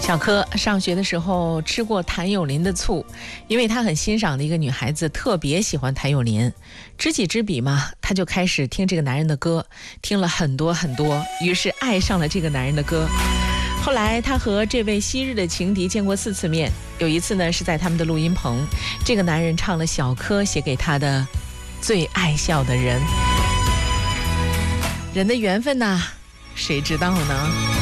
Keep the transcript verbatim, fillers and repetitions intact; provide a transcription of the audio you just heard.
小柯上学的时候吃过谭咏麟的醋，因为他很欣赏的一个女孩子特别喜欢谭咏麟，知己知彼嘛，他就开始听这个男人的歌，听了很多很多，于是爱上了这个男人的歌。后来他和这位昔日的情敌见过四次面，有一次呢是在他们的录音棚，这个男人唱了小柯写给他的最爱笑的人。人的缘分呐、啊，谁知道呢？